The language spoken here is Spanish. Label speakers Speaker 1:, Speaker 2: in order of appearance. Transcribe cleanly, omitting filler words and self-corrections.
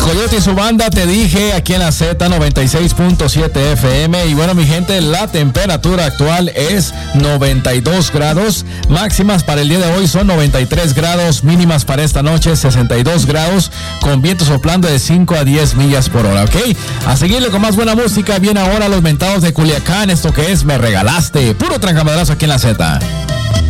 Speaker 1: Coyote y su banda, te dije, aquí en la Z96.7 FM. Y bueno, mi gente, la temperatura actual es 92 grados. Máximas para el día de hoy son 93 grados. Mínimas para esta noche 62 grados. Con viento soplando de 5 a 10 millas por hora, ¿ok? A seguirle con más buena música. Viene ahora los mentados de Culiacán. Esto que es Me Regalaste. Puro trancamadrazo aquí en la Z.